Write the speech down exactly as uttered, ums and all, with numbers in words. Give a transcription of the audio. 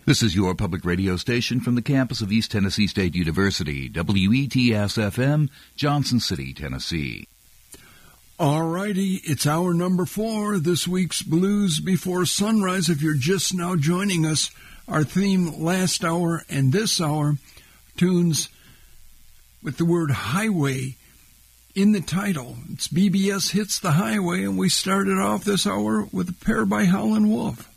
This is your public radio station from the campus of East Tennessee State University, W E T S F M, Johnson City, Tennessee. All righty, it's hour number four, this week's Blues Before Sunrise. If you're just now joining us, our theme last hour and this hour, tunes with the word highway in the title. It's B B S Hits the Highway, and we started off this hour with a pair by Howlin' Wolf.